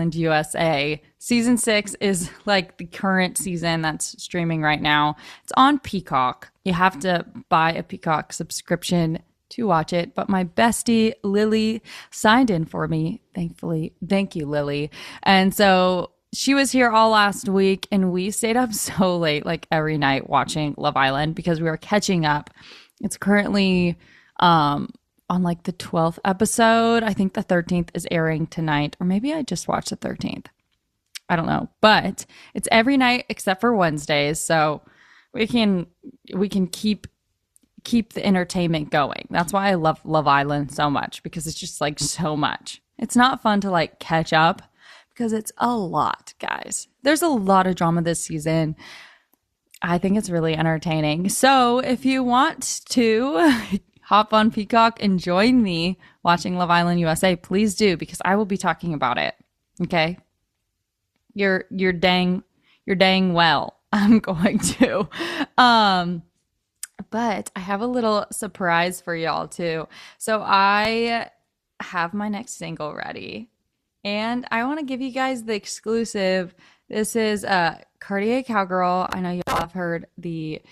Island USA. Season 6 is like the current season that's streaming right now. It's on Peacock. You have to buy a Peacock subscription to watch it, but my bestie Lily signed in for me, thankfully. Thank you, Lily. And so she was here all last week, and we stayed up so late, like every night, watching Love Island because we were catching up. It's currently on like the 12th episode. I think the 13th is airing tonight, or maybe I just watched the 13th. I don't know, but it's every night except for Wednesdays, so we can keep the entertainment going. That's why I love Love Island so much, because it's just like so much. It's not fun to like catch up because it's a lot, guys. There's a lot of drama this season. I think it's really entertaining. So if you want to hop on Peacock and join me watching Love Island USA, please do, because I will be talking about it. Okay? You're dang well. I'm going to. But I have a little surprise for y'all too. So I have my next single ready, and I want to give you guys the exclusive. This is Cartier Cowgirl. I know y'all have heard the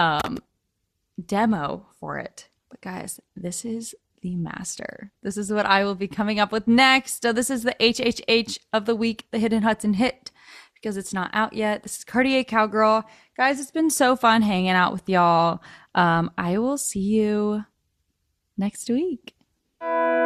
demo for it, but guys, this is the master. This is what I will be coming up with next. So this is the HHH of the week, the Hidden Hudson hit, because it's not out yet. This is Cartier Cowgirl. Guys, it's been so fun hanging out with y'all. I will see you next week.